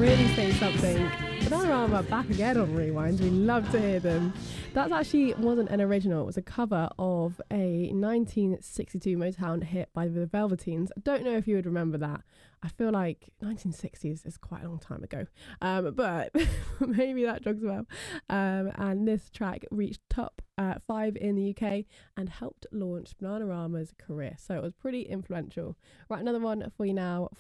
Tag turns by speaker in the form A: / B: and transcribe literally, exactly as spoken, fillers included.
A: really say something. Bananarama back again on Rewind. We love to hear them. That actually wasn't an original. It was a cover of a nineteen sixty-two Motown hit by the Velveteens. I don't know if you would remember that. I feel like nineteen sixties is quite a long time ago. Um, but maybe that jogs well. Um, and this track reached top uh, five in the U K and helped launch Bananarama's career. So it was pretty influential. Right, another one for you now